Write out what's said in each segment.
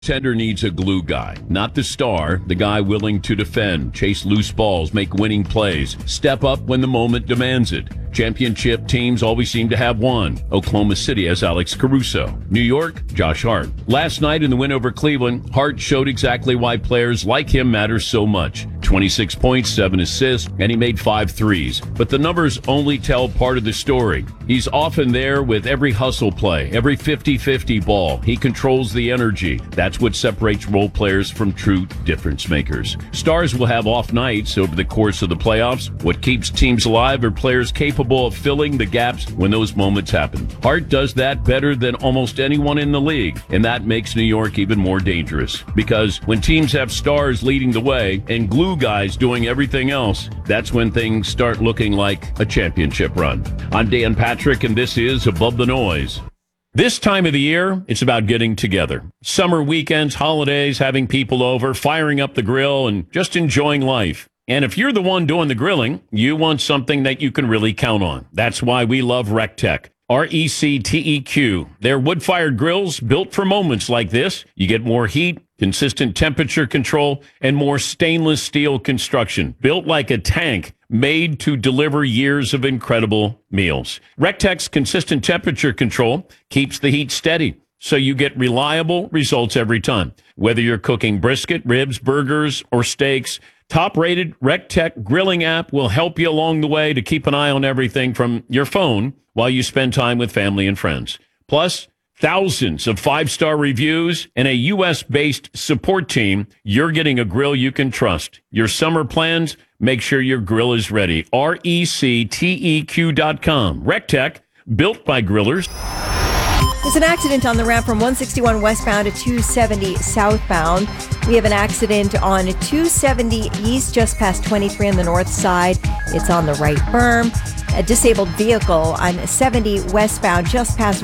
Tender needs a glue guy, not the star, the guy willing to defend, chase loose balls, make winning plays, step up when the moment demands it. Championship teams always seem to have one. Oklahoma City has Alex Caruso. New York, Josh Hart. Last night in the win over Cleveland, Hart showed exactly why players like him matter so much. 26 points, 7 assists, and he made 5 threes. But the numbers only tell part of the story. He's often there with every hustle play, every 50-50 ball. He controls the energy. That's what separates role players from true difference makers. Stars will have off nights over the course of the playoffs. What keeps teams alive are players capable of filling the gaps when those moments happen. Hart does that better than almost anyone in the league, and that makes New York even more dangerous. Because when teams have stars leading the way and glue guys doing everything else, that's when things start looking like a championship run. I'm Dan Patrick, and this is Above the Noise. This time of the year, it's about getting together. Summer weekends, holidays, having people over, firing up the grill, and just enjoying life. And if you're the one doing the grilling, you want something that you can really count on. That's why we love RecTech. RECTEQ. They're wood-fired grills built for moments like this. You get more heat, consistent temperature control, and more stainless steel construction. Built like a tank, made to deliver years of incredible meals. RecTech's consistent temperature control keeps the heat steady, so you get reliable results every time. Whether you're cooking brisket, ribs, burgers, or steaks, top-rated RecTech grilling app will help you along the way to keep an eye on everything from your phone while you spend time with family and friends. Plus, thousands of 5-star reviews and a U.S.-based support team. You're getting a grill you can trust. Your summer plans, make sure your grill is ready. RECTEQ.com. RecTech, built by grillers. There's an accident on the ramp from 161 westbound to 270 southbound. We have an accident on 270 east, just past 23 on the north side. It's on the right berm. A disabled vehicle on 70 westbound, just past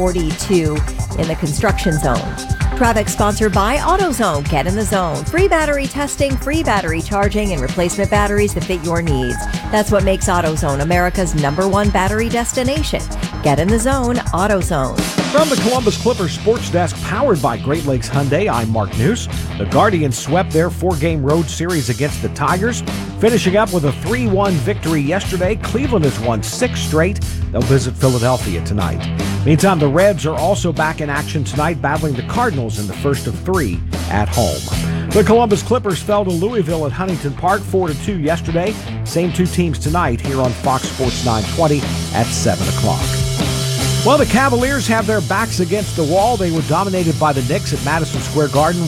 142 in the construction zone. Traffic sponsored by AutoZone. Get in the zone. Free battery testing, free battery charging, and replacement batteries that fit your needs. That's what makes AutoZone America's #1 battery destination. Get in the zone, AutoZone. From the Columbus Clippers Sports Desk, powered by Great Lakes Hyundai, I'm Mark News. The Guardians swept their 4-game road series against the Tigers, finishing up with a 3-1 victory yesterday. Cleveland has won 6 straight. They'll visit Philadelphia tonight. Meantime, the Reds are also back in action tonight, battling the Cardinals in the first of 3 at home. The Columbus Clippers fell to Louisville at Huntington Park 4-2 yesterday. Same 2 teams tonight here on Fox Sports 920 at 7 o'clock. Well, the Cavaliers have their backs against the wall. They were dominated by the Knicks at Madison Square Garden,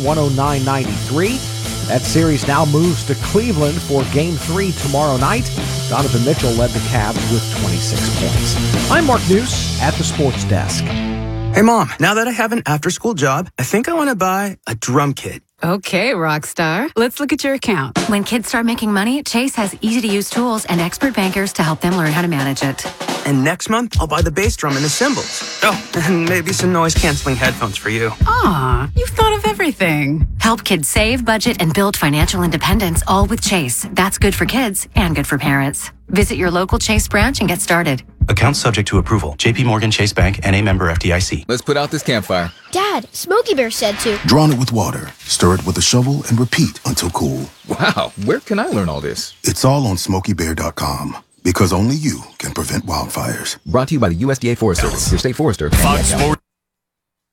109-93. That series now moves to Cleveland for Game 3 tomorrow night. Donovan Mitchell led the Cavs with 26 points. I'm Mark News at the Sports Desk. Hey, Mom, now that I have an after-school job, I think I want to buy a drum kit. Okay, rock star. Let's look at your account. When kids start making money, Chase has easy-to-use tools and expert bankers to help them learn how to manage it. And next month, I'll buy the bass drum and the cymbals. Oh, and maybe some noise-canceling headphones for you. Aw, you've thought of everything. Help kids save, budget, and build financial independence, all with Chase. That's good for kids and good for parents. Visit your local Chase branch and get started. Account subject to approval. JP Morgan Chase Bank and a member FDIC. Let's put out this campfire. Dad, Smokey Bear said to. Drown it with water. Stir it with a shovel and repeat until cool. Wow, where can I learn all this? It's all on SmokeyBear.com. Because only you can prevent wildfires. Brought to you by the USDA Forest Service, your state forester. Fox Sports.